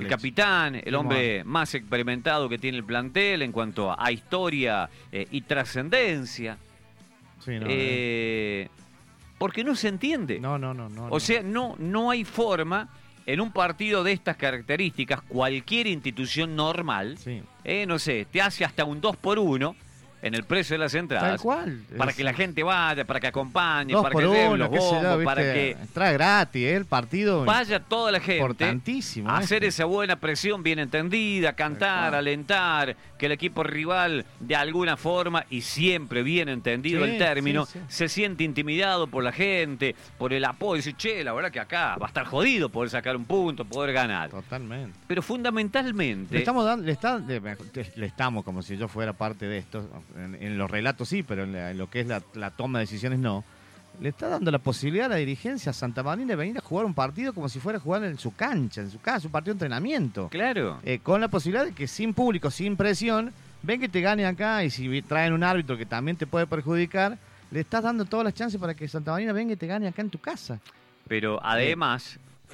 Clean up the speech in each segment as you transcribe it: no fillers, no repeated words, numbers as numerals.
capitán, el hombre más experimentado que tiene el plantel en cuanto a historia y trascendencia. Sí, no, Porque no se entiende. no. O sea, no hay forma en un partido de estas características, cualquier institución normal, Sí. no sé, te hace hasta un 2x1 en el precio de las entradas. Tal cual. Para que la gente vaya, para que acompañe, Dos para por que lleven uno, los qué sé yo, bombos, ¿viste? para que Entrada gratis, el partido. vaya toda la gente Importantísimo. a hacer esto. esa buena presión bien entendida, cantar, alentar, que el equipo rival de alguna forma, y siempre bien entendido Sí, el término, sí. se siente intimidado por la gente, por el apoyo, y dice, che, la verdad que acá va a estar jodido poder sacar un punto, poder ganar. Totalmente. Pero fundamentalmente... Le estamos dando, le estamos, como si yo fuera parte de esto, en los relatos sí, pero en lo que es la toma de decisiones no. Le está dando la posibilidad a la dirigencia Santa Marina de venir a jugar un partido como si fuera a jugar en su cancha, en su casa, un partido de entrenamiento. Claro. Con la posibilidad de que sin público, sin presión, ven que te gane acá y si traen un árbitro que también te puede perjudicar, le estás dando todas las chances para que Santa Marina venga y te gane acá en tu casa. Pero además,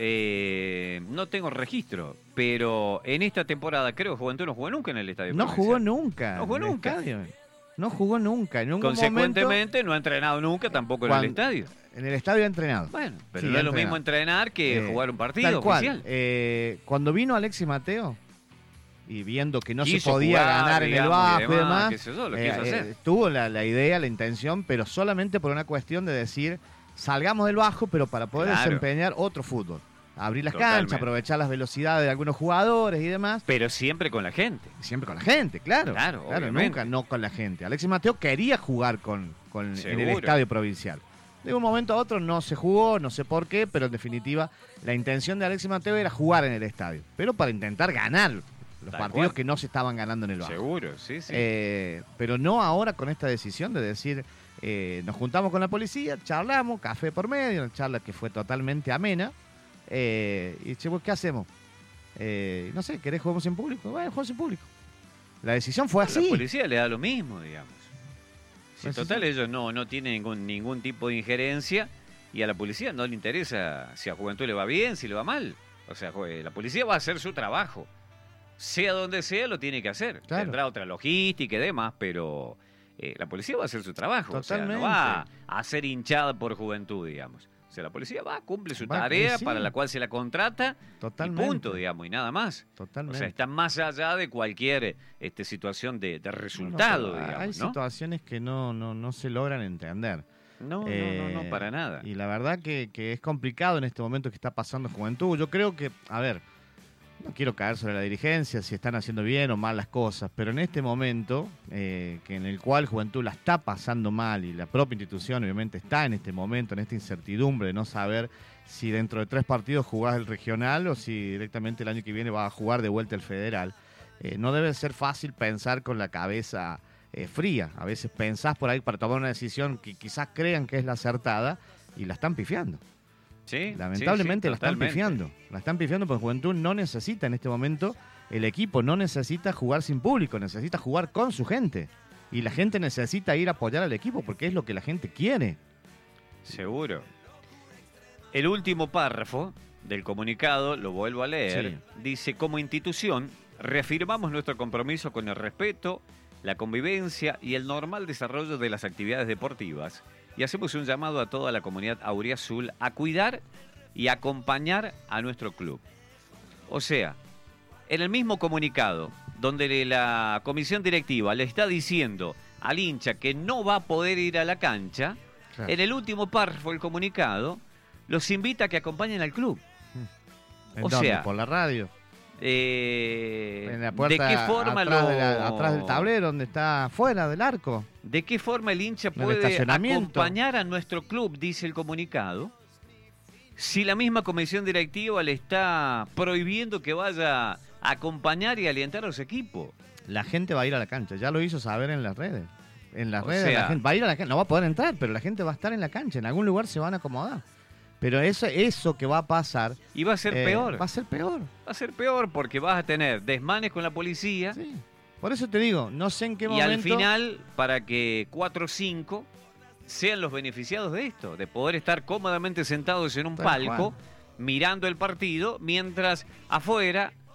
no tengo registro, pero en esta temporada creo que Juventud no jugó nunca en el estadio. No provincial. jugó nunca. No jugó en el nunca. estadio. No jugó nunca. En ningún Consecuentemente, no ha entrenado nunca tampoco en el estadio. En el estadio ha entrenado. Bueno, pero Sí, no ha es lo entrenado. mismo entrenar que jugar un partido Tal cual. oficial. Cuando vino Alexis Mateo y viendo que no Quiso se podía jugar, ganar en el digamos, bajo y demás, qué sé yo, lo quiso hacer. tuvo la idea, la intención, pero solamente por una cuestión de decir, salgamos del bajo, pero para poder Claro. desempeñar otro fútbol. Abrir las Totalmente. canchas, aprovechar las velocidades de algunos jugadores y demás. Pero siempre con la gente. Siempre con la gente, claro. Claro, obviamente. Nunca no con la gente. Alexis Mateo quería jugar en el Seguro. estadio provincial. De un momento a otro no se jugó, no sé por qué, pero en definitiva la intención de Alexis Mateo era jugar en el estadio, pero para intentar ganar los Tal partidos cual. que no se estaban ganando en el bajo. Seguro, sí. Pero no ahora con esta decisión de decir, nos juntamos con la policía, charlamos, café por medio, una charla que fue totalmente amena, y che, ¿qué hacemos? No sé, ¿querés juguemos en público? Bueno, jugamos en público. La decisión fue A así. la policía le da lo mismo, digamos. Si Pues total sí. ellos no tienen ningún tipo de injerencia y a la policía no le interesa si a Juventud le va bien, si le va mal. O sea, la policía va a hacer su trabajo. Sea donde sea, lo tiene que hacer. Claro. Tendrá otra logística y demás, pero la policía va a hacer su trabajo. O sea, no Totalmente. va a ser hinchada por Juventud, digamos. O sea, la policía cumple su Va, tarea sí. para la cual se la contrata Totalmente. y punto, digamos, y nada más. Totalmente. O sea, está más allá de cualquier situación de resultado, No, digamos, hay ¿no? situaciones que no se logran entender. No, para nada. Y la verdad que es complicado en este momento que está pasando Juventud. Yo creo que, a ver, no quiero caer sobre la dirigencia, si están haciendo bien o mal las cosas, pero en este momento, que en el cual Juventud la está pasando mal y la propia institución obviamente está en este momento, en esta incertidumbre de no saber si dentro de 3 partidos jugás el regional o si directamente el año que viene vas a jugar de vuelta el federal, no debe ser fácil pensar con la cabeza fría. A veces pensás por ahí para tomar una decisión que quizás crean que es la acertada y la están pifiando. Sí, Lamentablemente sí, la están totalmente. pifiando. La están pifiando porque Juventud no necesita en este momento, el equipo no necesita jugar sin público, necesita jugar con su gente. Y la gente necesita ir a apoyar al equipo porque es lo que la gente quiere. Seguro. El último párrafo del comunicado, lo vuelvo a leer, dice, como institución, reafirmamos nuestro compromiso con el respeto, la convivencia y el normal desarrollo de las actividades deportivas y hacemos un llamado a toda la comunidad auriazul a cuidar y acompañar a nuestro club. O sea, en el mismo comunicado, donde la comisión directiva le está diciendo al hincha que no va a poder ir a la cancha, Claro. en el último párrafo del comunicado, los invita a que acompañen al club. ¿En O dónde? sea, Por la radio. En la puerta ¿de qué forma atrás del tablero, donde está fuera del arco. ¿De qué forma el hincha En el puede estacionamiento. acompañar a nuestro club, dice el comunicado, si la misma comisión directiva le está prohibiendo que vaya a acompañar y alentar a los equipos? La gente va a ir a la cancha, ya lo hizo saber en las redes. En las O redes sea, la gente va a ir a la cancha, no va a poder entrar, pero la gente va a estar en la cancha, en algún lugar se van a acomodar. Pero eso que va a pasar... Y va a ser peor. Va a ser peor. Va a ser peor porque vas a tener desmanes con la policía Sí. Por eso te digo, no sé en qué y momento... al final, para que 4 o 5 sean los beneficiados de esto, de poder estar cómodamente sentados en un Tal palco, cual. mirando el partido, mientras afuera